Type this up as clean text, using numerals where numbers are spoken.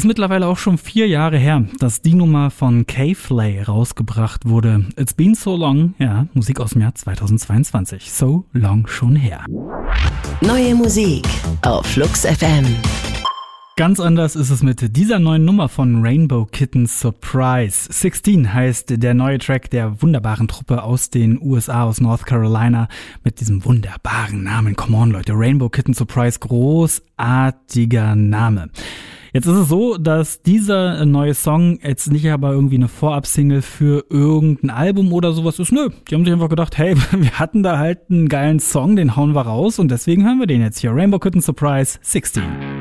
mittlerweile auch schon 4 Jahre her, dass die Nummer von K-Flay rausgebracht wurde. It's been so long, ja, Musik aus dem Jahr 2022. So long schon her. Neue Musik auf Flux FM. Ganz anders ist es mit dieser neuen Nummer von Rainbow Kittens Surprise. 16 heißt der neue Track der wunderbaren Truppe aus den USA, aus North Carolina, mit diesem wunderbaren Namen. Come on, Leute, Rainbow Kittens Surprise, großartiger Name. Jetzt ist es so, dass dieser neue Song jetzt nicht aber irgendwie eine Vorab-Single für irgendein Album oder sowas ist. Nö, die haben sich einfach gedacht, hey, wir hatten da halt einen geilen Song, den hauen wir raus und deswegen hören wir den jetzt hier. Rainbow Kittens Surprise 16.